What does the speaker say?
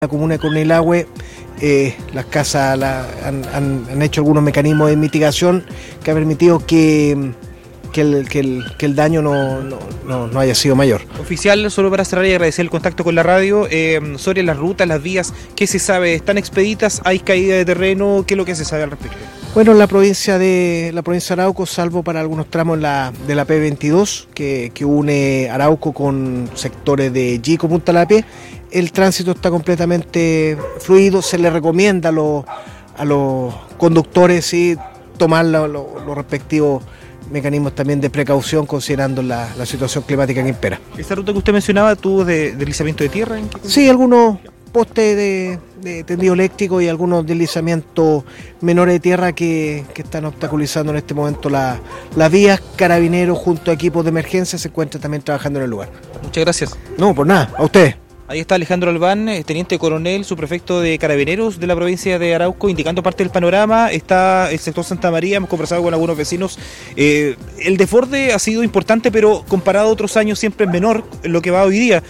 La comuna de Cornelahue, las casas han hecho algunos mecanismos de mitigación que ha permitido que el daño no haya sido mayor. Oficial, solo para cerrar y agradecer el contacto con la radio, sobre las rutas, las vías, ¿qué se sabe? ¿Están expeditas? ¿Hay caída de terreno? ¿Qué es lo que se sabe al respecto? Bueno, la provincia de Arauco, salvo para algunos tramos de la P22, que une Arauco con sectores de Yico, Punta Lapie, el tránsito está completamente fluido. Se le recomienda a los conductores ¿sí? tomar los respectivos mecanismos también de precaución considerando la situación climática que impera. ¿Esa ruta que usted mencionaba tuvo deslizamiento de tierra? Sí, algunos postes de tendido eléctrico y algunos deslizamientos menores de tierra que están obstaculizando en este momento las vías. Carabineros junto a equipos de emergencia se encuentran también trabajando en el lugar. Muchas gracias. No, por nada, a ustedes. Ahí está Alejandro Albán, teniente coronel, subprefecto de Carabineros de la provincia de Arauco, indicando parte del panorama. Está el sector Santa María, hemos conversado con algunos vecinos. El desborde ha sido importante, pero comparado a otros años siempre es menor lo que va hoy día.